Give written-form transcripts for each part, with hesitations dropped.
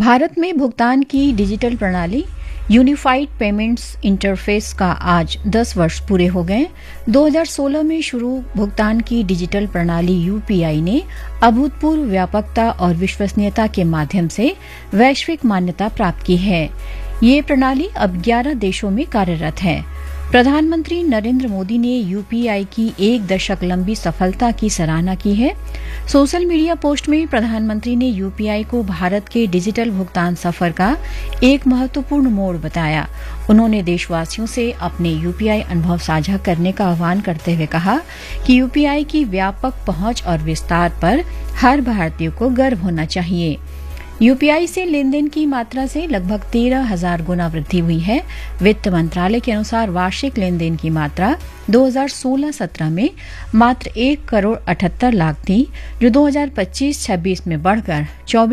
भारत में भुगतान की डिजिटल प्रणाली यूनिफाइड पेमेंट्स इंटरफेस का आज 10 वर्ष पूरे हो गए। 2016 में शुरू भुगतान की डिजिटल प्रणाली यूपीआई ने अभूतपूर्व व्यापकता और विश्वसनीयता के माध्यम से वैश्विक मान्यता प्राप्त की है। ये प्रणाली अब 11 देशों में कार्यरत है। प्रधानमंत्री नरेंद्र मोदी ने यूपीआई की 1 दशक लंबी सफलता की सराहना की है। सोशल मीडिया पोस्ट में प्रधानमंत्री ने यूपीआई को भारत के डिजिटल भुगतान सफर का एक महत्वपूर्ण मोड़ बताया। उन्होंने देशवासियों से अपने यूपीआई अनुभव साझा करने का आह्वान करते हुए कहा कि यूपीआई की व्यापक पहुंच और विस्तार पर हर भारतीय को गर्व होना चाहिए। यूपीआई से लेन देन की मात्रा से लगभग 13,000 गुना वृद्धि हुई है। वित्त मंत्रालय के अनुसार वार्षिक लेन देन की मात्रा 2016-17 में मात्र 1,78,00,000 थी, जो 2025-26 में बढ़कर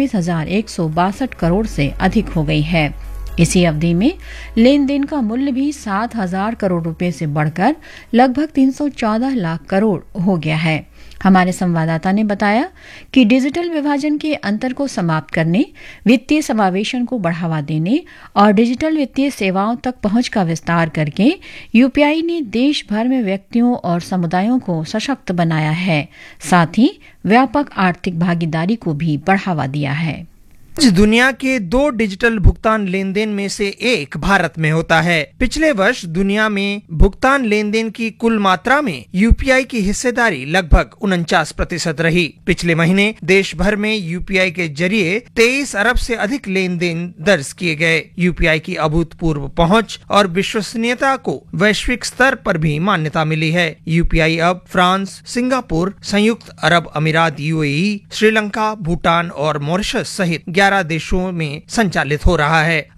24,162 करोड़ से अधिक हो गई है। इसी अवधि में लेन देन का मूल्य भी 7,000 करोड़ रुपए से बढ़कर लगभग 314 लाख करोड़ हो गया है। हमारे संवाददाता ने बताया कि डिजिटल विभाजन के अंतर को समाप्त करने, वित्तीय समावेशन को बढ़ावा देने और डिजिटल वित्तीय सेवाओं तक पहुंच का विस्तार करके यूपीआई ने देश भर में व्यक्तियों और समुदायों को सशक्त बनाया है। साथ ही व्यापक आर्थिक भागीदारी को भी बढ़ावा दिया है। आज दुनिया के 2 डिजिटल भुगतान लेन देन में से एक भारत में होता है। पिछले वर्ष दुनिया में भुगतान लेन देन की कुल मात्रा में यूपीआई की हिस्सेदारी लगभग 49% रही। पिछले महीने देश भर में यूपीआई के जरिए 23 अरब से अधिक लेन देन दर्ज किए गए। यूपीआई की अभूतपूर्व पहुंच और विश्वसनीयता को वैश्विक स्तर पर भी मान्यता मिली है। यूपीआई अब फ्रांस, सिंगापुर, संयुक्त अरब अमीरात यूएई, श्रीलंका, भूटान और मॉरिशस सहित 11 देशों में संचालित हो रहा है।